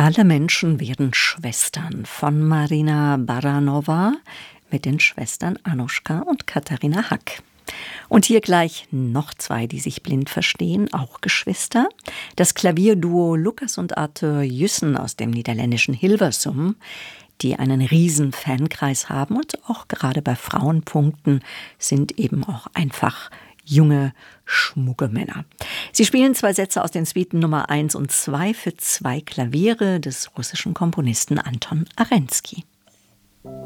Alle Menschen werden Schwestern von Marina Baranova mit den Schwestern Anuschka und Katharina Hack. Und hier gleich noch zwei, die sich blind verstehen, auch Geschwister. Das Klavierduo Lucas und Arthur Jussen aus dem niederländischen Hilversum, die einen riesen Fankreis haben und auch gerade bei Frauenpunkten sind eben auch einfach junge, schmucke Männer. Sie spielen zwei Sätze aus den Suiten Nummer 1 und 2 für zwei Klaviere des russischen Komponisten Anton Arensky.